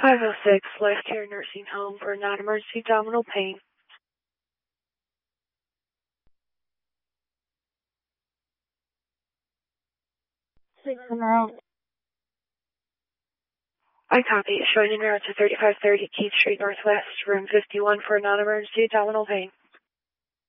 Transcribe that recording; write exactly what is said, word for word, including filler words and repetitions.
five oh six, Life Care Nursing Home for non-emergency abdominal pain. Six in the room. I copy. Showing en route to thirty-five thirty Keith Street Northwest, room fifty-one for non-emergency abdominal pain.